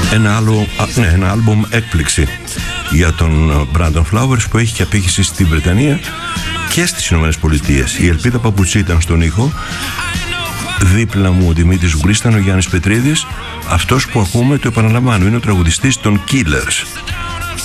ένα άλμπουμ έκπληξη για τον Brandon Flowers, που έχει και απήχηση στη Βρετανία και στις Ηνωμένες Πολιτείες. Η Ελπίδα Παπουτσί ήταν στον ήχο. Δίπλα μου ο Δημήτρης Βουγκρής, ήταν ο Γιάννης Πετρίδης. Αυτός που ακούμε, το επαναλαμβάνω, είναι ο τραγουδιστής των Killers.